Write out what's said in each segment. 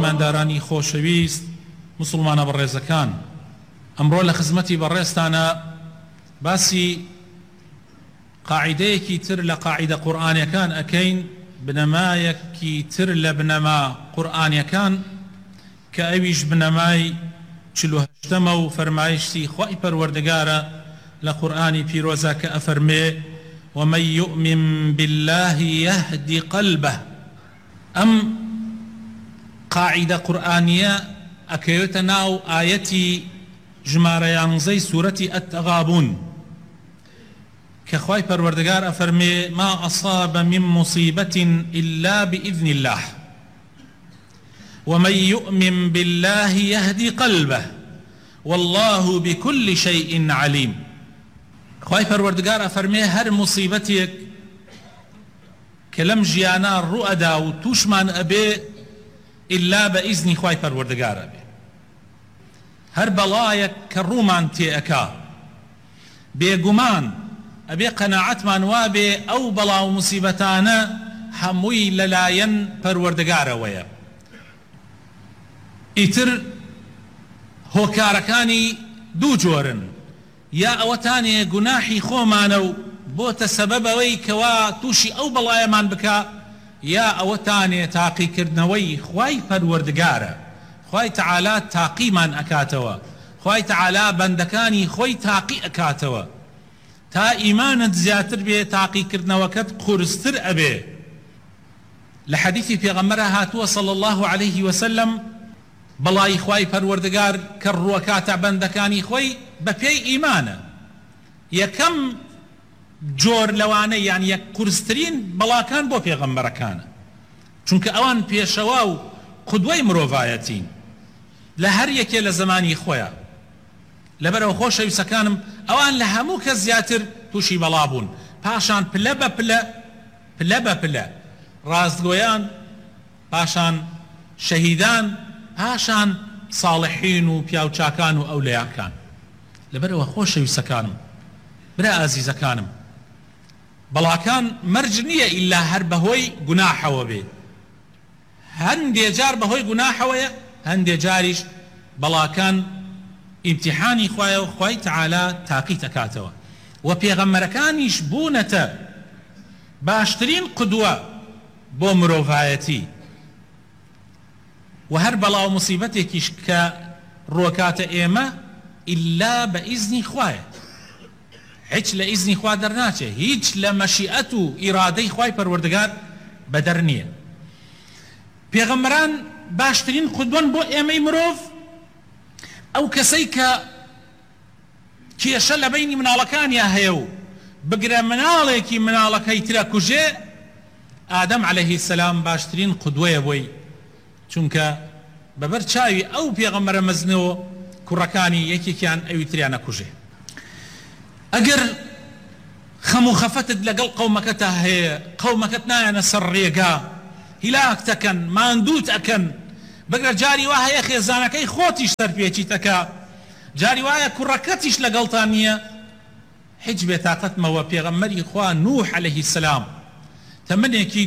ئیماندارانی خۆشەویست مسلمانە بەڕێزەکان، ئەمڕۆ لە خزمەتی بەڕێزتانە باسی قاعیدەیەکی تر لە قاعیدە قورئانیەکان ئەکەین، بنەمایەکی تر لە بنەما قورئانیەکان کە ئەویش بنەمای 48ەمە و فەرمایشتی خوای پەروەردگارە لە قورئانی پیرۆزە کە ئەفەرمێ ومن يؤمن بالله يهدي قلبه. ئەم قاعدە قورئانیە ئەکەوێتە ناو ئایەتی ژمارە 11 سوورەتی التغابون کە خوای پەروەردگار ئەفەرمێ ما أصاب من مصيبة إلا بإذن الله ومن يؤمن بالله يهدي قلبه والله بكل شيء عليم. خوای پەروەردگار ئەفەرمێ هەر موسیبەتێک کە لەم ژیانە ڕوئەدا و تووشمان ئەبێ ئیلا بە ئیزنی خوای پەروەردگار ئەبێ. هەر بەڵایەک کە ڕوومان تێئەکا بێگومان ئەبێ قەناعەتمان وابێ ئەو بەڵاو موسیبەتانە هەمووی لەلایەن پەروەردگارەوەیە. ئیتر هۆکارەکانی دوو جۆرن، یا ئەوەتانێ گوناحی خۆمانە و بۆتە سەبەبەوەی کەوا تووشی ئەو بەڵایەمان بکە، یا ئەوەتانێ تاقیکردنەوەی خوای پەروەردگارە. خوای تەعالا تاقیمان ئەکاتەوە، خوای تەعالا بەندەکانی خۆی تاقی ئەکاتەوە تا ئیمانت زیاتر بێ، تاقیکردنەوەکەت قورستر ئەبێ. لە حەدیثی پێغەمبەرە هاتووە صلی الله عليه وسلم بەڵای خوای پەروەردگار کە ڕووەکاتە بەندەکانی خۆی بە پێی ئیمانە. یەکەم جۆر لەوانە یان یەک قورسترین بەڵاکان بۆ پێغەمبەرەکانە، چونکە ئەوان پێشەوا و قودوەی مرۆڤایەتین لە هەر یەکێ لە زمانی خۆیان. لەبەرەوە خۆشەویستەکانم ئەوان لە هەموو کەس زیاتر تووشی بەڵا بوون، پاشان پلە بە پلە ڕاستگۆیان، پاشان شەهیدان، پاشان ساڵحین و پیاوچاکان و ئەولەیاکان. لەبەرەوە خۆشەویستەکانم، برا ئازیزەکانم، بەڵاکان مەرج نییە ئیلا هەر بەهۆی گوناحەوە بێ. هەندێ جار بەهۆی گوناحەوەیە، هەندێ جاریش بەڵاکان ئیمتیحانی خوایە و خوای تەعالا تاقی دەکاتەوە. و پێغەمبەرەکانیش بوونەتە باشترین قودوە بۆ مرۆڤایەتی. و هەر بەڵاو موسیبەتێکیش کە ڕووەکاتە ئێمە ئیلا بە ئیزنی خوایە، هیچ لە ئیزنی خوا دەرناچێ، هیچ لە مەشیئەت و ئیرادەی خوای پەروەردگار بەدەر نییە. پێغەمبەران باشترین قودوەن بۆ ئێمەی مرۆڤ. ئەو کەسەی کە کێشە لە بەینی مناڵەکانیان هەیە و بگرە مناڵێکی مناڵەکەی ترە کوژێ، ئادەم عەلەیهی سەلام باشترین قودوەیە بۆی، چونکە بەبەر چاوی ئەو پێغەمبەرە مەزنەوە کوڕەکانی یەکێکیان ئەوی تریانە کوژێ. ئەگەر خەم و خەفەتت لەگەڵ قەومەکەتە هەیە، قەومەکەت نایەنە سەر ڕێگا، هیلاک دەکەن، ماندووت ئەکەن، بەگرە جاری وا هەیە خێزانەکەی خۆتیش سەرپێچیتەکە، جاری وایە کوڕەکەتیش لەگەڵتان نییە، هیچ بێتاقەتمەوە پێغەمبەری خوا نوح عەلەیهی سەلام تەمەنێکی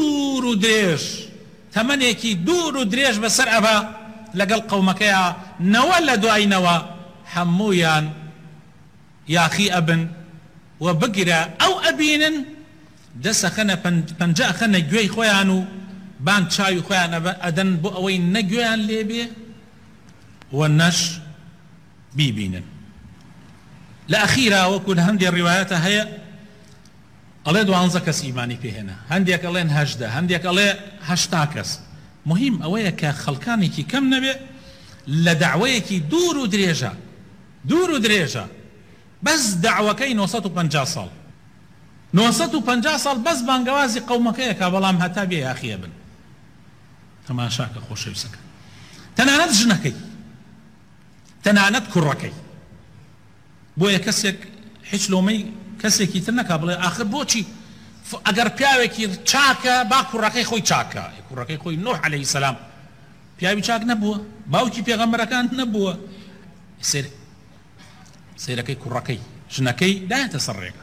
دوور و درێژ بەسەر ئەبا لەگەڵ قەومەکەیە نەوە لە دوایینەوە هەموویان یاخی ئەبن و بگرە ئەو ئەبینن دەسەخەنە پەنجە ئەخەنە گوێی خۆیان و بان چاوی خۆیان ئەدەن بۆ ئەوەی نەگوێیان لێبێ و نەش بیبینن. لە ئەخیرا وەکو لە هەندێک ڕیوایەتە هەیە ئەڵێ 12 کەس ئیمانی پێهێنا، هەندێک ئەڵێن 18، هەندێک ئەڵێ 80 کەس. مهم ئەوەیە کە خەڵکانێکی کەم نەبێ لە داوایەکی دوور و درێژە بەس داوەکەی 950 ساڵ 950 ساڵ بەس بانگەوازی قەومەکەیەکە، بەڵام هەتا بێ یاخیە بن. تەماشاکە خۆشەویستەکە، تەنانەت ژنەکەی، تەنانەت کوڕەکەی، بۆیە کەسێک هیچ لۆمەی کەسێکی تر نەکا بڵێ ئاخر بۆچی ئەگەر پیاوێکی چاکە با کوڕەکەی خۆی چاکە. کوڕەکەی خۆی نوح عەلەیهی سەلام پیاوی چاک نەبووە، باوکی پێغەمبەرەکان نەبووە، سیرەکەی کوڕەکەی ژنەکەی دایەتە سەر ڕێگە.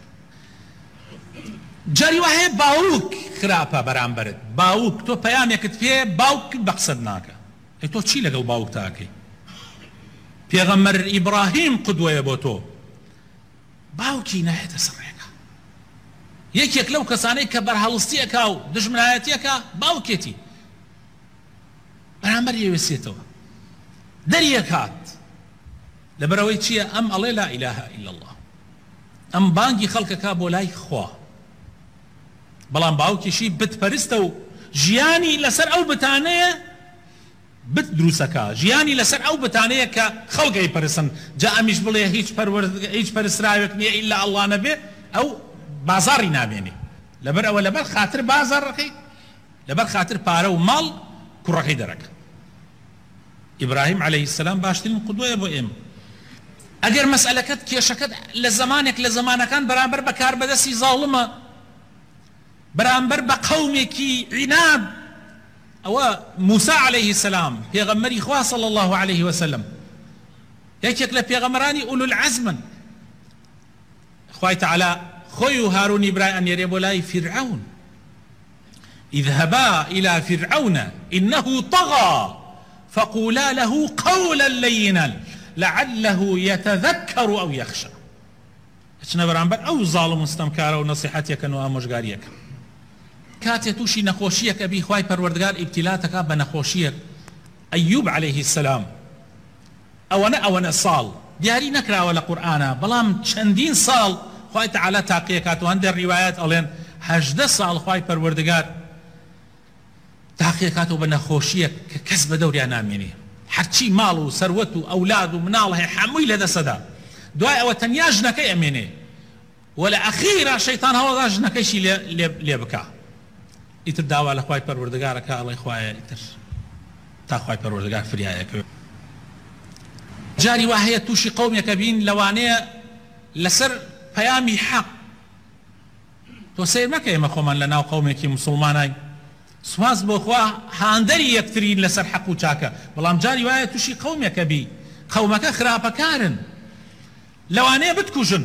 جاری وهەیە باوک خراپە بەرامبەرت، باوک تۆ پەیامێکت پێ باوک بە قسەت ناکە، تۆ چی لەگەڵ باوک تاکەی پێغەمبەر ئیبراهیم قودوەیە بۆ تۆ باوکی نایەتە سڕێکە یەکێک لەو کەسانەی کە بەرهەڵستیەکا و دژمنایەتیەکە باوکێتی بەرامبەر یەوێسێتەوە دەریەکات لەبەرەوەی چییە ئەم ئەڵێ لا ئیلاهە ئیلا الله ئەم بانگی خەڵکەکە بۆ لای خوا بەڵام باوکیشی بتپەرستە و ژیانی لەسەر ئەو بتانەیە بت دروستەکە ژیانی لەسەر ئەو بتانەیە کە خەڵگەی پەرستن جا ئەمیش بڵێ هیچ پەرستراوێک نییە ئیلا ئەڵڵا نەبێ ئەو بازاڕی نامێنێ لەبەر ئەوە لەبەر خاتر بازاڕەکەی لەبەر خاتر پارە و ماڵ کوڕەکەی دەرەکە ئیبراهیم عەلەیهی السەلام باشترین قودوەیە بۆ ئێمە ئەگەر مەسئلەکەت کێشەکەت لە زمانێک لە زمانەکان بەرامبەر بە کاربەدەستی زاڵمە بەرامبەر بە قەومێکی عناد ئەوە موسا عەلەیهی السەلام پێغەمبەری خوا صلی الله عليه وسلم یەکێک لە پێغەمبەرانی ئولو العەزمن خوای تەعالا خۆی و هارون ئیبراهیم ئەنێرێ بۆ لای فرعون اذهبا إلى فرعون إنه طغى فقولا له قولا لينا لعله يتذكر أو يخشى اچنە بەرامبەر ئەو زاڵم مستەمکارە و نەسیحەتێکن و ئامۆژگاریەکە کاتێ تووشی نەخۆشیەک ئەبی خوای پەروەردگار ئیبتیلاتەکە بە نەخۆشیەک ئەیوب عەلەیهی السەلام ئەوەنە ساڵ دیاری نەکراوە لە قورئانە بەڵام چەندین ساڵ خوای تەعالا تاقیەکات و هەندێک ڕیوایەت ئەڵێن 18 ساڵ خوای پەروەردگار تاقیەکاتەوە بە نەخۆشیەک کە کەس بە دەوریان نامێنێ هەرچی ماڵ و سەروەت و ئەولاد و مناڵ هەیە هەمووی لەدەسەدا دوای ئەوە تەنیا ژنەکەی ئەمێنێ و لە ئەخیرا شەیتان هەوڵدا ژنەکەیشی لێ بکا ئیتر داوا لە خوای پەروەردگارەکە ئەڵێ خوایە ئیتر تا خوای پەروەردگار فریایەکەوێ جاری وا هەیە تووشی قەومێکە بین لەوانەیە لەسەر پەیامی حەق تۆ سیر مەکە ئێمە خۆمان لە ناو قەومێکی موسڵمانای سواز بۆ خوا هاندەری یەکترین لەسەر حەق و چاکە بەڵام جاری وایە تووشی قەومێکە بی قەومەکە خراپەکارن لەوانەیە بتکوژن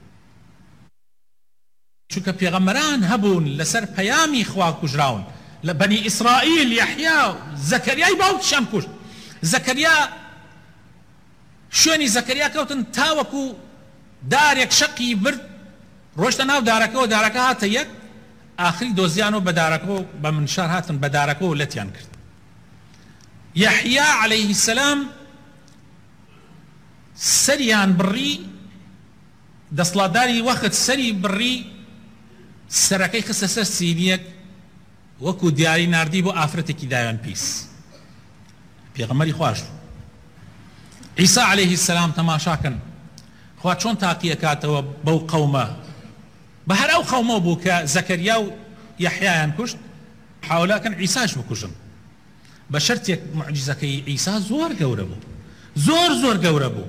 چونکە پێغەمبەران هەبوون لەسەر پەیامی خوا کوژراون لە بەنی ئیسرائیل یەحیا زەکەریای باوکیشیان کوشت زەکەریا شوێنی زەکەریا کەوتن تاوەکو دارێک شەقی برد ڕۆشتە ناو دارەکەەوە دارەکە هاتە یەک ئاخری دۆزیان و بە دارەکەەوە بە منشار هاتن بە دارەکەەوە لەتیان کرد یەحیا عەلەیهی السەلام سەریان بڕی دەسڵاتداری وەخت سەری بڕی سەرەکەی خستە سەر سینیەک وەکو دیاری ناردی بۆ ئافرەتێکی داویان پیس پێغەمبەری خوش عیسا عەلەیهی السەلام تەماشاکەن خوا چۆن تاقیەکاتەوە بەو قەومە بە هەر ئەو قەومە بوو کە زەکەریا و یەحیایان کوشت حاولاکەن عیساش بکوژن بە شەرتێک موعجیزەکەی عیسا زۆر گەورە بوو زۆر گەورە بوو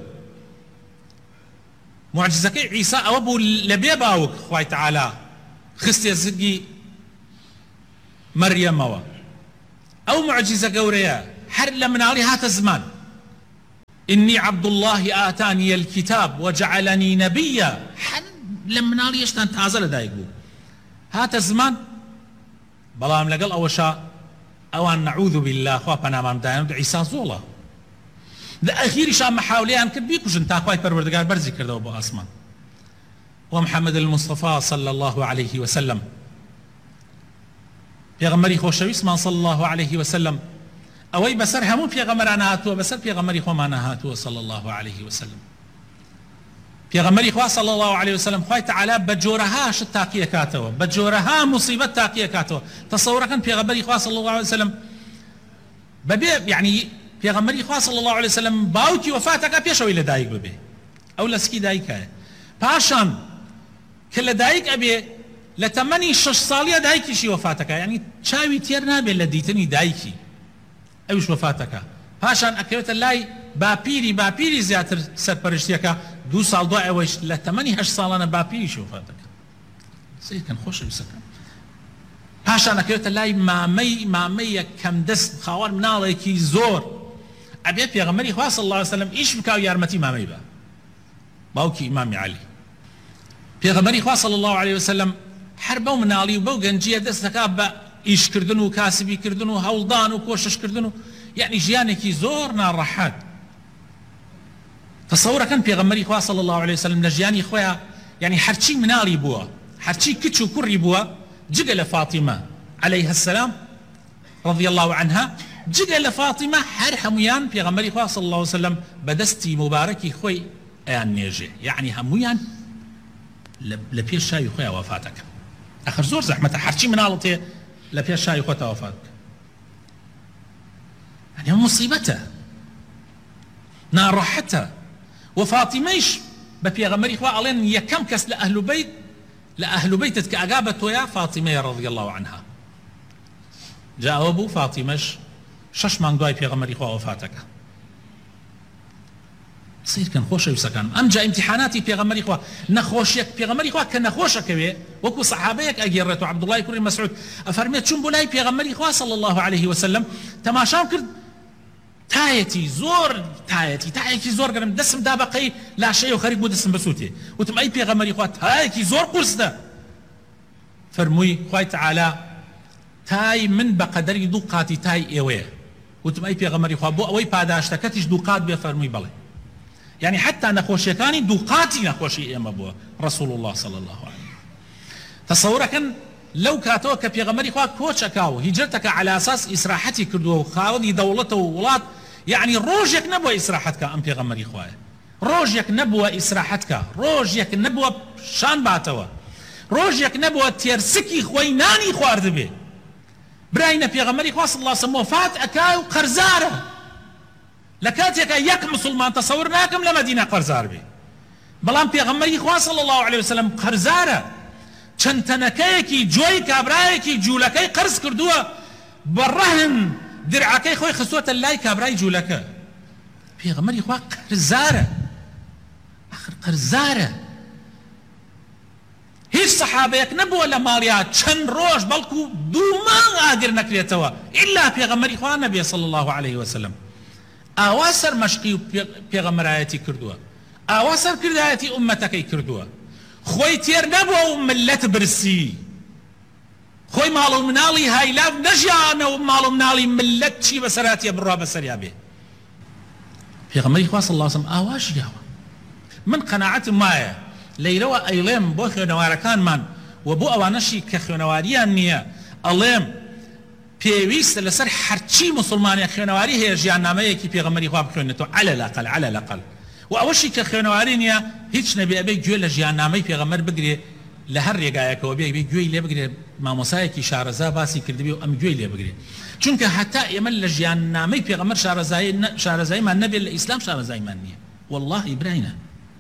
معجزەکەی عیسا ئەوە بوو لەبێ باوک خوای تەعالا خستێ زگی مەریەمەوە ئەو معجزە گەورەیە هەر لە مناڵی هاتە زمان إني عبد الله آتاني الكتاب وجعلني نبيا هەر لە مناڵی هێشتان تازە لەدایک بوو هاتە زمان بەڵام لەگەڵ ئەوەشا ئەوان نەعوذ بالله خوا پەنامان بدایان عیسا زۆڵە لە ئەخیریشان محاولەیان کرد بیکوژن تا خوای پەروەردگار بەرزی کردەوە بۆ ئاسمان ومحمد المصطفى صلى الله عليه وسلم پێغەمبەری خۆشەویستمان صلى الله عليه وسلم ئەوەی بەسەر هەموو پێغەمبەران هاتووە بەسەر پێغەمبەری خۆمان هاتووە صلى الله عليه وسلم پێغەمبەری خوا صلى الله عليه وسلم خوای تەعالا بە جۆرەها شت تاقیەکاتەوە بە جۆرەها موسیبەت تاقیەکاتەوە تەسەوڕەکەن پێغەمبەری خوا صلى الله عليه وسلم بەبێ یعنی پێغەمبەری خوا صلی الله علیه وسلم باوکی وفاتەکە پێشەوەی لە دایک ببێ ئەو لە سکی دایکایە پاشان کە لە دایک ئەبێ لە تەمەنی 6 ساڵیە دایکیشی وفاتەکە یعنی چاوی تێر نابێت لە دیتنی دایکی ئەویش وفاتەکە پاشان ئەکەوێتە لای باپیری زیاتر سەرپەرشتیەکە 2 ساڵ دوای ئەوەش لە تەمەنی 8 ساڵانە باپیریشی وفاتەکە سیرکەن خۆشەویستەکەم پاشان ئەکەوێتە لای مامەی یەکەم دەست خاوەن مناڵێکی زۆر ئەبێ پێغەمبەری خوا صلی الله علیه وسلم ئیش بکا و یارمەتی مامەی بە باوکی ئیمامی عەلی پێغەمبەری خوا صلی الله علیه وسلم هەر بەو مناڵی و بەو گەنجیە دەست دەکا بە ئیشکردن و کاسبیکردن و هەوڵدان و کۆششکردن و یعنی ژیانێکی زۆر ناڕەحەت. تەسەوڕەکەن پێغەمبەری خوا صلی الله عليه وسلم لە ژیانی خۆیان یعنی هەرچی مناڵی بووە، هەرچی کچ و کوڕی بووە جگە لە فاتیمە عليها السلام رضي الله عنها، جگە لە فاتیمە هەر هەمویان پێغەمبەری خوا صلی الله عليه وسلم بەدەستی مبارەکی خۆی ئەیان نێژێ، یعنی هەمویان لە پێش شاوی خۆیان وەفاتەکەن. ئەخر زۆر زەحمەتە هەرچی مناڵت هەیە لە پێش شاوی خۆت وەفات بکە. یعنی مصیبەتە، ناڕەحەتە. و فاتیمەیش بە پێغەمبەری خوا ئەڵێن یەکەم کەس لە ئەهل بەیتت کە ئاگا بە تۆیە فاتیمەیە رضی الله عنها. جاوە بوو فاتیمەش 6 مانگ دوای پێغەمبەری خوا وەفاتەکە. سیرکەن خۆشەویستەکانم، ئەمجا ئیمتیحاناتی پێغەمبەری خوا نەخۆشیەک پێغەمبەری خوا کە نەخۆشەکەوێ وەکو سەحابەیەک ئەگێڕێت و عەبدوڵڵای کوڕی مەسعود ئەفەرمێت چوون بۆ لای پێغەمبەری خوا صلی الله عليه وسلم تەماشام کرد تایەتی زۆر گەرم دەستم دا بەقەی لاشەیە و خەریک بوو دەستم بەسووتێ، وتم ئەی پێغەمبەری خوا تایەکی زۆر قورسدە. فەرمووی خوای تەعالا تای من بەقەدەری دوو قاتی تای ئێوەیە. وتم ئەی پێغەمبەری خوا بۆ ئەوەی پاداشتەکەتیش دوو قات بێ. فەرمووی بەڵێ. يعني حتى نخوشيكاني دوقاتي نخوشي إما بوا رسول الله صلى الله عليه وسلم. تصورا كان لو كاتو كبيغمري خوا كوتش كاو هجرتك على أساس إسراحتي كردو خاوضي دولته وولات، يعني روجك نبوة إسراحتك أم بيغمري خوا، روجك نبوة إسراحتك، روجك نبوة شان باتوا، روجك نبوة تيرسكي خويناني خوارد به. براينا بيغمري خوا صلى الله عليه وسلم وفات أكاو قرزاره لكاتك يك مسلمان تصور ناكم لمدينة قرزار بي، بلان پێغەمبەری خوا صلى الله عليه وسلم قرزارە، چەند تەنەکەیەکی جۆی کابرایەکی جوولەکەی قرز کردووە بەڕەهن درعەکەی خۆی خستووەتە لای کابرای جوولەکە. پێغەمبەری خوا قرزارە، ئاخر قرزارە. هیچ سەحابەیەک نەبووە لە ماڵیا چەند ڕۆژ بەڵکو دوو مانگ ئاگر نەکرێتەوە ئیلا پێغەمبەری خوا نەبێ صلى الله عليه وسلم. ئاوا سەر مەشقی و پێغەمبەرایەتی کردووە، ئاوا سەر کردایەتی ئومەتەکەی کردووە، خۆی تێر نەبووە و ملەت برسی، خۆی ماڵ و مناڵی هایلاو نەژیانە و ماڵ و مناڵی ملەت چی بەسەراتیە بڕوا بەسەریا بێ. پێغەمبەری خوا صلی الله علیه وسلم ئاوا ژیاوە. من قەناعەتم وایە لەیرەوە ئەیڵێم بۆ خوێنەوارەکانمان و بۆ ئەوانەشی کە خوێنەواریان نییە ئەڵێم پێویستە لەسەر هەرچی مسلمانێک خوێنەواری هەیە ژیاننامەیەکی پێغەمبەری خوا بخوێنێتەوە على الأقل و ئەوەشی کە خوێنەواری نییە هیچ نەبێ ئەبێ گوێ لە ژیاننامەی پێغەمبەر بگرێ لە هەر ڕێگایەکەوە بێ گوێی لێ بگرێ مامۆسایەکی شارەزا باسی کردبێ و ئەم گوێی لێ بگرێ، چونکە هەتا ئێمە لە ژیاننامەی پێغەمبەر شارەزاییمان نەبێت لە ئیسلام شارەزاییمان نییە. والله براینە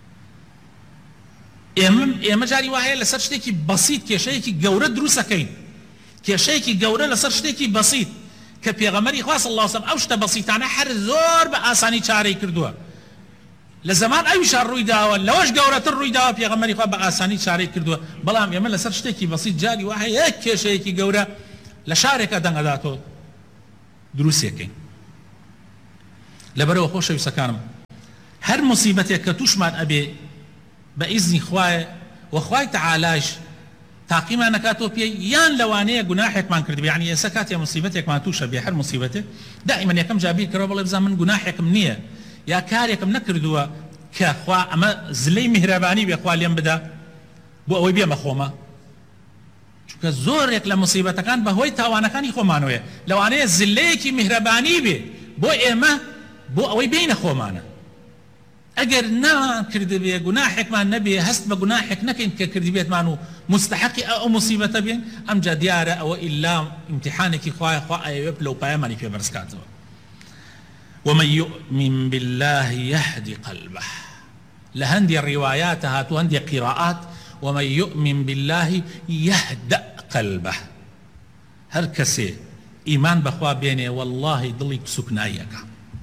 ئێمە جاری وایە لەسەر شتێکی بەسیط کێشەیەکی گەورە دروستەکەین، کێشەیەکی گەورە لەسەر شتێکی بەسیط کە پێغەمبەری خوا صلی الله علیه وسلم ئەو شتە بەسیطانە هەر زۆر بە ئاسانی چارەی کردووە. لە زەمان ئەویشان ڕووی داوە لەوەش گەورەتر ڕووی داوە پێغەمبەری خوا بە ئاسانی چارەی کردووە، بەڵام ئێمە لەسەر شتێکی بەسیط جاری وایە یەک کێشەیەکی گەورە لە شارێکە دەنگەداتەوە دروستێکەین. لەبەرەوە خۆشەویستەکانم هەر موسیبەتێک کە تووشمان ئەبێ بە ئیزنی خوایە و خوای تەعالایش تاقیمان نکاتۆ پێی یان لەوانەیە گوناحێکمان کردبێ، یعنی ئێستا کاتێ موسیبەتێکمان تووشە بێ هەر موسیبەتێ دائیمەن یەکەم جا بیرکەوە بڵێ بزان من گوناحێکم نییە یا کارێکم نەکردووە کە خوا ئەمە زلەی میهرەبانی بێ خوا لێم بدا بۆ ئەوەی بێمە خۆمە، چونکە زۆرێک لە موسیبەتەکان بەهۆی تاوانەکانی خۆمانەوەیە، لەوانەیە زلەیەکی میهرەبانی بێ بۆ ئێمە بۆ ئەوەی بینە خۆمانە. ئەگەر ناکردبێ گوناحێکمان نەبێ هەست بە گوناحێک نەکەین کە کردبێتمان و مستحقی ئەو موسیبەتە بێن، ئەمجا دیارە ئەوە ئیلا امتحانێکی خوایە خوا ئەوێ لەو پایەمانی پێ بەرزکاتەوە. ومن يؤمن بالله يهدي قلبه، لهندي الروايات هاتو هندي قراءات ومن يؤمن بالله يهدأ قلبه، هر كسي إيمان بخوا بيني والله ضليك سكنايك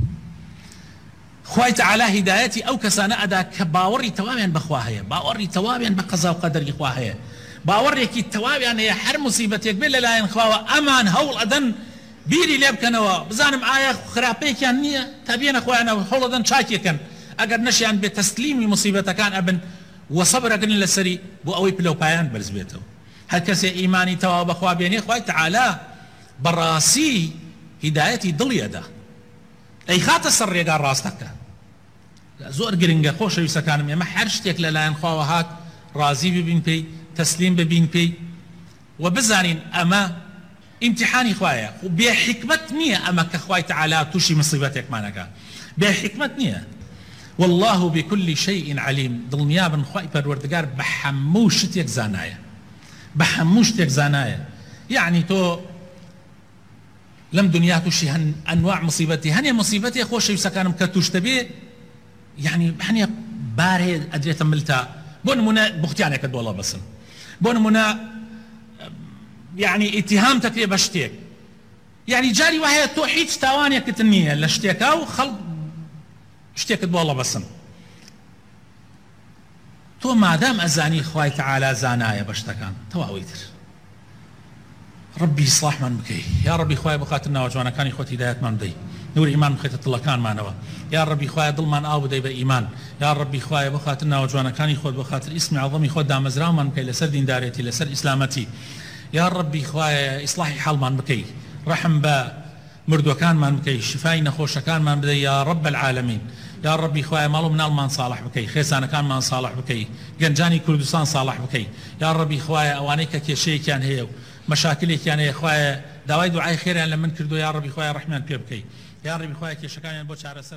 خوای تعالی هدایەتی ئەو کەسانە ئەدا کە باوەڕی تەواویان بەخوا هەیە، باوەڕی تەواویان بە قەزا و قەدەری خوا هەیە، باوەڕێکی تەواویان هەیە هەر موسیبەتێک بێت لەلایەن خواوە ئەمان هەوڵ ئەدەن بیری لێ بکەنەوە بزانم ئایا خراپەیەکیان نییە تا بێنە خۆیانەوە هەوڵ ئەدەن چاکێکن، ئەگەر نەشیان بێت تەسلیمی موسیبەتەکان ئەبن و سەبر ئەکەن لەسەری بۆ ئەوەی پلەپایان بەرز بێتەوە. هەر کەسێ ئیمانی تەواو بەخوا بێنێ خوای تعالی بەڕاستی هیدایەتی دڵیەدا ئەی خاتە سەر ڕێگا ڕاستەکە. زۆر گرنگە خۆشەویستەکانم ئێمە هەر شتێک لەلایەن خواوە هات ڕازی ببین پێی، تەسلیم ببین پێی و بزانین ئەمە ئیمتیحانی خوایە. بێ حکمت نییە ئەمە کە خوای تەعالا تووشی مصیبەتێکمانەکە، بێ حکمت نییە. والله بكل شيء عليم. دڵنیا بن خوای پەروەردگار بە هەموو شتێک زانایە، بە هەموو شتێک زانایە. یعنی تۆ لەم دنیا تووشی ئەنواع مصیبەتی هەنێ مصیبەتی خۆشەویستەکانم کە تووش دەبێ یعنی هەنێ بارێ ئەدرێتە ملتا. بۆ نمونە بوختیانێکت بۆڵە بەسن، بۆ نمونە یعنی ئیتیهام تەکرێ بە شتێک، یعنی جاری وایە تۆ هیچ تاوانێکت نییە لە شتێکا و خەڵک شتێکت بۆڵە بەسن. تۆ مادام ئەزانی خوای تەعالا زانایە بە شتەکان تەواوی تر ڕبی ئیسلاحمان بکەی. یا ڕبی خوای بخاتر ناوەجوانەکانی خۆت هیدایەتمان بدەی، نور ئیمان بخەیتە دڵەکانمانەوە. یا ڕبی خوای دڵمان ئاو بدەی بە ئیمان. یا ڕبی خوای بخاتر ناوەجوانەکانی خۆت بخاتر ئیسمی عەظەمی خۆت دامەزراومان بکەی لەسەر دیندارێتی، لەسەر ئیسلامەتی. یا ڕبی خوای ئیسلاحی حاڵمان بکەی، ڕەحم بە مردوەکانمان بکەی، شفای نەخۆشەکانمان بدەی یا رب العالمین. یا ڕبی خوای ماڵ و مناڵمان ساڵح بکەی، خێزانەکانمان ساڵح بکەی، گەنجانی کوردستان ساڵح بکەی. یا ڕبی خوای ئەوانەی کە کێشەیەکیان هەیە و مەشاکلێکیان هەیە خوای داوای دوعای خێریان لە من کردو، یا ڕبی خوای ڕەحمیان پێ بکەی. یا ڕبی خوای کێشەکانیان بۆ چارەسەر